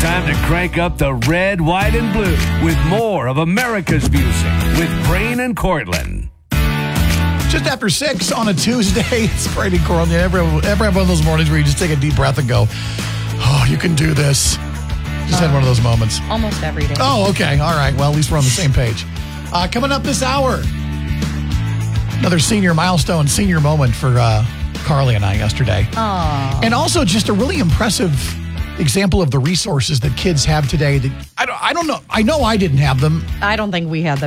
time to crank up the red, white, and blue with more of America's music with Brain and Cortland. Just after 6 on a Tuesday, it's Brain and Cortland. Every one of those mornings where you just take a deep breath and go, oh, you can do this. Just had one of those moments. Almost every day. Oh, okay. All right. Well, at least we're on the same page. Coming up this hour, another senior milestone, senior moment for Carly and I yesterday. Aww. And also just a really impressive example of the resources that kids have today. That I don't know. I know I didn't have them. I don't think we had them.